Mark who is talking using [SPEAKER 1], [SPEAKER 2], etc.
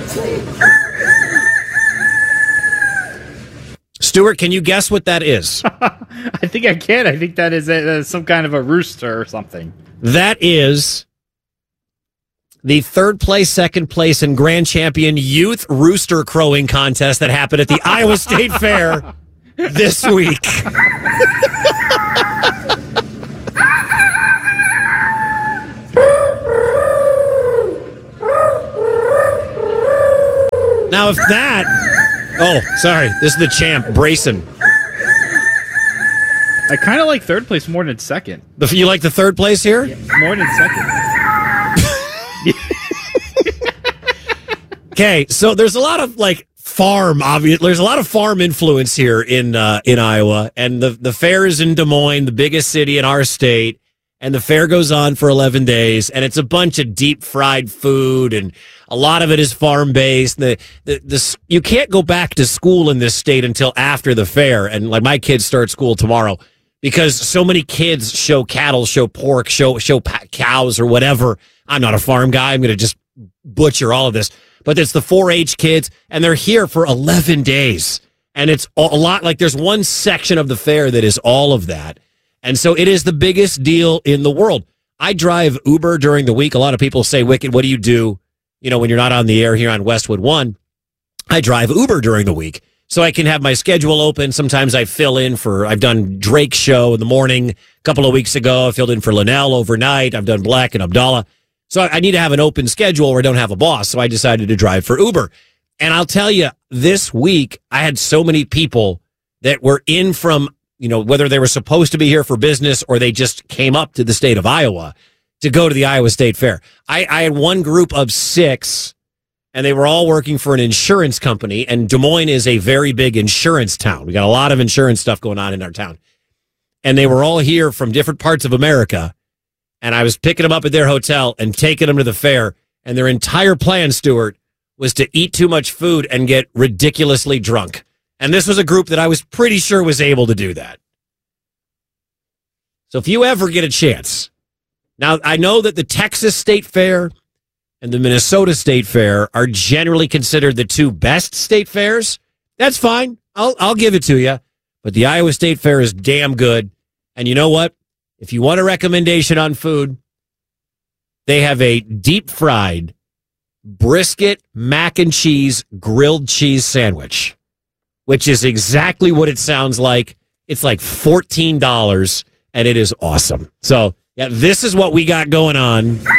[SPEAKER 1] Stuart, can you guess what that is?
[SPEAKER 2] I think I can. I think that is some kind of a rooster or something.
[SPEAKER 1] That is the third place, second place, and grand champion youth rooster crowing contest that happened at the Iowa State Fair this week. Now, if that... Oh, sorry. This is the champ, Brayson.
[SPEAKER 2] I kind of like third place more than second.
[SPEAKER 1] You like the third place here?
[SPEAKER 2] Yeah, more than second.
[SPEAKER 1] Okay, so there's a lot of there's a lot of farm influence here in Iowa, and the fair is in Des Moines, the biggest city in our state, and the fair goes on for 11 days, and it's a bunch of deep fried food, and a lot of it is farm based. You can't go back to school in this state until after the fair, and like my kids start school tomorrow because so many kids show cattle, show pork, show cows or whatever. I'm not a farm guy. I'm going to just butcher all of this. But it's the 4-H kids, and they're here for 11 days. And it's a lot. Like, there's one section of the fair that is all of that. And so it is the biggest deal in the world. I drive Uber during the week. A lot of people say, Wicked, what do you do, when you're not on the air here on Westwood One? I drive Uber during the week so I can have my schedule open. Sometimes I fill in I've done Drake's show in the morning a couple of weeks ago. I filled in for Linnell overnight. I've done Black and Abdallah. So I need to have an open schedule where I don't have a boss. So I decided to drive for Uber. And I'll tell you, this week, I had so many people that were in from, whether they were supposed to be here for business or they just came up to the state of Iowa to go to the Iowa State Fair. I had one group of 6, and they were all working for an insurance company. And Des Moines is a very big insurance town. We got a lot of insurance stuff going on in our town. And they were all here from different parts of America. And I was picking them up at their hotel and taking them to the fair. And their entire plan, Stuart, was to eat too much food and get ridiculously drunk. And this was a group that I was pretty sure was able to do that. So if you ever get a chance. Now, I know that the Texas State Fair and the Minnesota State Fair are generally considered the 2 best state fairs. That's fine. I'll give it to you. But the Iowa State Fair is damn good. And you know what? If you want a recommendation on food, they have a deep-fried brisket mac and cheese grilled cheese sandwich, which is exactly what it sounds like. It's like $14, and it is awesome. So, yeah, this is what we got going on